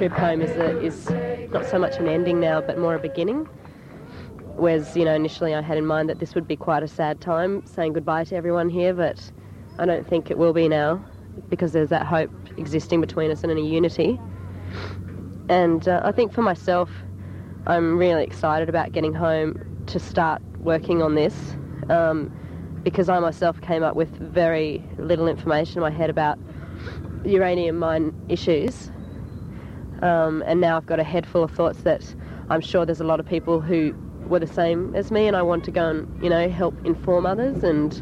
trip home is not so much an ending now, but more a beginning. Whereas, initially I had in mind that this would be quite a sad time, saying goodbye to everyone here, but I don't think it will be now, because there's that hope existing between us and a unity. And I think for myself, I'm really excited about getting home to start working on this, because I myself came up with very little information in my head about uranium mine issues. And now I've got a head full of thoughts that I'm sure there's a lot of people who were the same as me, and I want to go and, help inform others and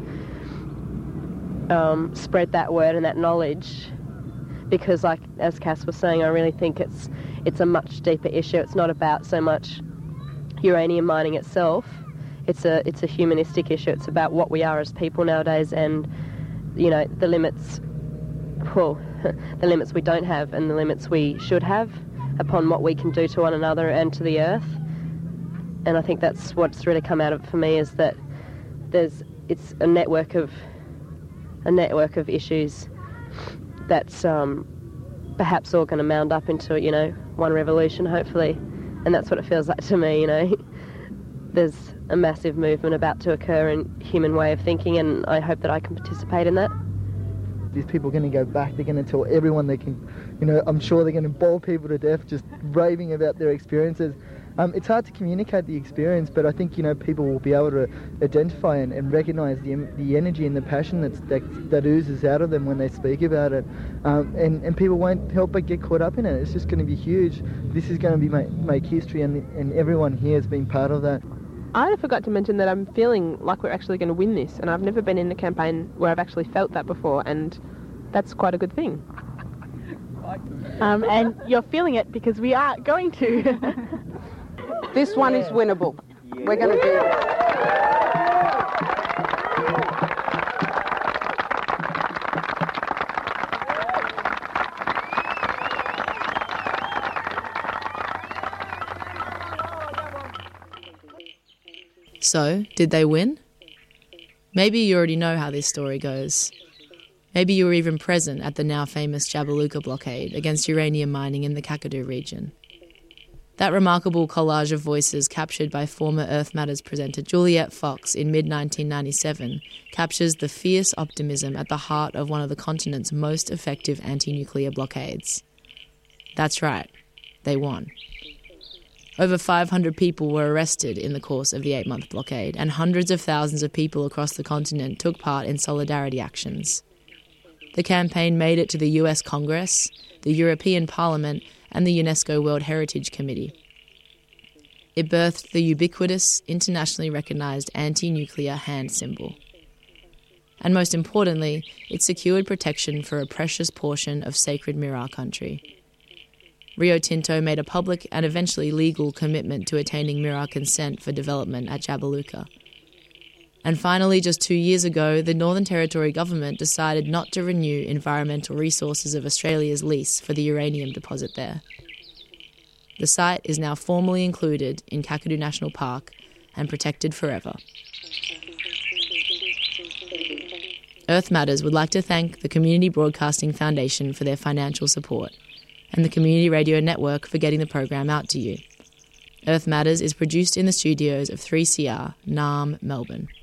spread that word and that knowledge, because, like as Cass was saying, I really think it's a much deeper issue. It's not about so much uranium mining itself. It's a humanistic issue. It's about what we are as people nowadays, and the limits, the limits we don't have and the limits we should have upon what we can do to one another and to the earth. And I think that's what's really come out of it for me, is that it's a network of issues that's perhaps all going to mound up into one revolution, hopefully. And that's what it feels like to me. There's a massive movement about to occur in human way of thinking, and I hope that I can participate in that. These people are going to go back, they're going to tell everyone they can, I'm sure they're going to bore people to death just raving about their experiences. It's hard to communicate the experience, but I think, people will be able to identify and recognise the energy and the passion that oozes out of them when they speak about it. And people won't help but get caught up in it. It's just going to be huge. This is going to make history, and everyone here has been part of that. I forgot to mention that I'm feeling like we're actually going to win this, and I've never been in a campaign where I've actually felt that before, and that's quite a good thing. And you're feeling it because we are going to. This one is winnable. We're going to do it. So, did they win? Maybe you already know how this story goes. Maybe you were even present at the now famous Jabiluka blockade against uranium mining in the Kakadu region. That remarkable collage of voices captured by former Earth Matters presenter Juliette Fox in mid-1997 captures the fierce optimism at the heart of one of the continent's most effective anti-nuclear blockades. That's right, they won. Over 500 people were arrested in the course of the 8-month blockade, and hundreds of thousands of people across the continent took part in solidarity actions. The campaign made it to the US Congress, the European Parliament, and the UNESCO World Heritage Committee. It birthed the ubiquitous, internationally recognised anti-nuclear hand symbol. And most importantly, it secured protection for a precious portion of sacred Mirarr country. Rio Tinto made a public and eventually legal commitment to attaining Mirarr consent for development at Jabiluka. And finally, just 2 years ago, the Northern Territory government decided not to renew Environmental Resources of Australia's lease for the uranium deposit there. The site is now formally included in Kakadu National Park and protected forever. Earth Matters would like to thank the Community Broadcasting Foundation for their financial support, and the Community Radio Network for getting the program out to you. Earth Matters is produced in the studios of 3CR, Naarm, Melbourne.